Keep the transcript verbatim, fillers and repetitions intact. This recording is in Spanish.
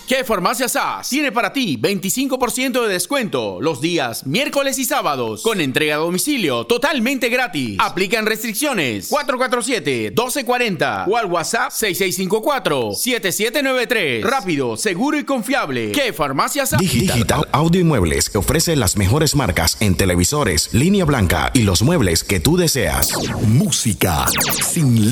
¿Qué Farmacia S A S tiene para ti veinticinco por ciento de descuento los días miércoles y sábados con entrega a domicilio totalmente gratis? Aplican restricciones. Cuatro cuatro siete, uno dos cuatro cero o al WhatsApp seis seis cinco cuatro, siete siete nueve tres. Rápido, seguro y confiable. ¿Qué Farmacia S A S? Digital, Digital Audio y Muebles que ofrece las mejores marcas en televisores, línea blanca y los muebles que tú deseas. Música sin